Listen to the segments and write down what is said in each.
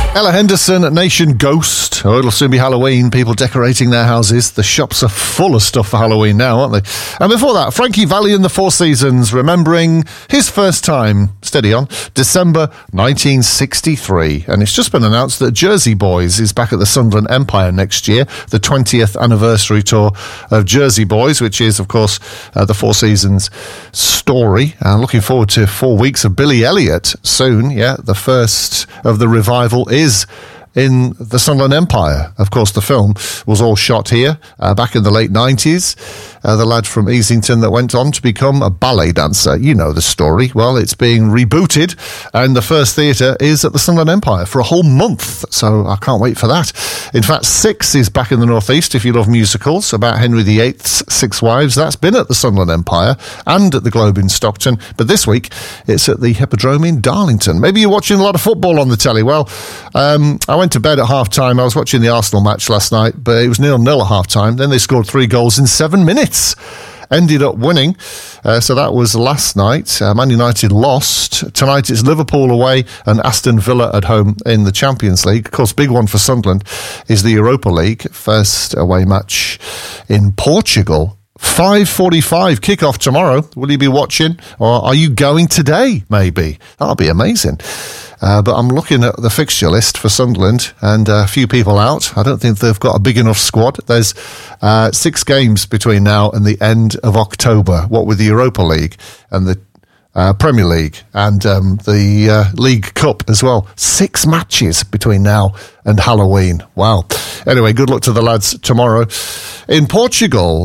Ella Henderson at Nation Ghost. Oh, it'll soon be Halloween. People decorating their houses. The shops are full of stuff for Halloween now, aren't they? And before that, Frankie Valli and the Four Seasons, remembering his first time, steady on, December 1963. And it's just been announced that Jersey Boys is back at the Sunderland Empire next year, the 20th anniversary tour of Jersey Boys, which is, of course, the Four Seasons story. And looking forward to 4 weeks of Billy Elliot soon. Yeah, the first of the revival is in the Sunderland Empire. Of course, the film was all shot here back in the late 90s. The lad from Easington that went on to become a ballet dancer. You know the story. Well, it's being rebooted, and the first theatre is at the Sunderland Empire for a whole month. So I can't wait for that. In fact, Six is back in the North East, if you love musicals, about Henry VIII's Six Wives. That's been at the Sunderland Empire and at the Globe in Stockton. But this week, it's at the Hippodrome in Darlington. Maybe you're watching a lot of football on the telly. Well, I went to bed at half-time. I was watching the Arsenal match last night, but it was 0-0 at half-time. Then they scored 3 goals in 7 minutes. Ended up winning. So that was last night. Man United lost. Tonight it's Liverpool away and Aston Villa at home in the Champions League. Of course, big one for Sunderland is the Europa League. First away match in Portugal. 5:45 kickoff tomorrow. Will you be watching? Or are you going today, maybe? That'll be amazing. But I'm looking at the fixture list for Sunderland and a few people out. I don't think they've got a big enough squad. There's 6 games between now and the end of October, what with the Europa League and the Premier League and the League Cup as well. 6 matches between now and Halloween. Wow. Anyway, good luck to the lads tomorrow. In Portugal,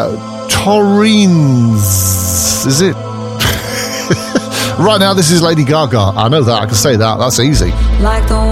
Torrens, is it? Right now, this is Lady Gaga. I know that. I can say that. That's easy. Like the